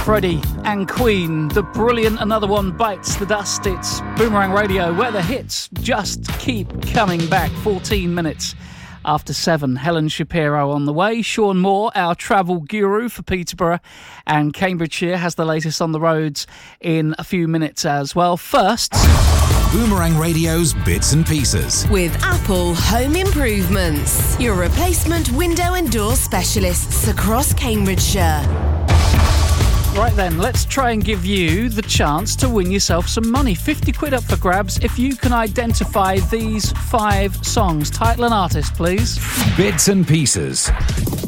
Freddie and Queen. The brilliant Another One Bites the Dust. It's Boomerang Radio, where the hits just keep coming back. 14 minutes after 7. Helen Shapiro on the way. Sean Moore, our travel guru for Peterborough and Cambridgeshire, has the latest on the roads in a few minutes as well. First, Boomerang Radio's Bits and Pieces with Apple Home Improvements, your replacement window and door specialists across Cambridgeshire. Right then, let's try and give you the chance to win yourself some money. 50 quid up for grabs if you can identify these 5 songs. Title and artist, please. Bits and Pieces.